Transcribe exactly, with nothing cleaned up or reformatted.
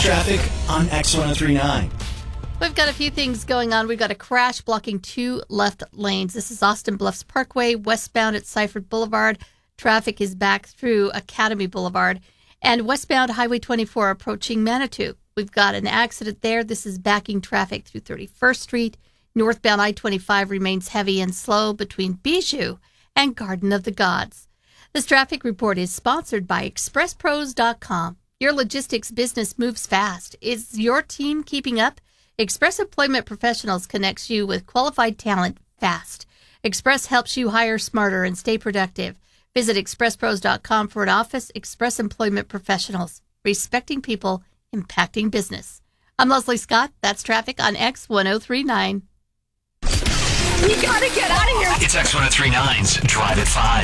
traffic on X ten thirty-nine. We've got a few things going on. We've got a crash blocking two left lanes. This is Austin Bluffs Parkway, westbound at Seifert Boulevard. Traffic is back through Academy Boulevard. And westbound Highway twenty-four approaching Manitou. We've got an accident there. This is backing traffic through thirty-first Street. Northbound I twenty-five remains heavy and slow between Bijou and Garden of the Gods. This traffic report is sponsored by express pros dot com. Your logistics business moves fast. Is your team keeping up? Express Employment Professionals connects you with qualified talent fast. Express helps you hire smarter and stay productive. Visit express pros dot com for an office. Express Employment Professionals, respecting people, impacting business. I'm Leslie Scott. That's traffic on X ten thirty-nine. We gotta get out of here. It's X ten thirty-nine's Drive at five.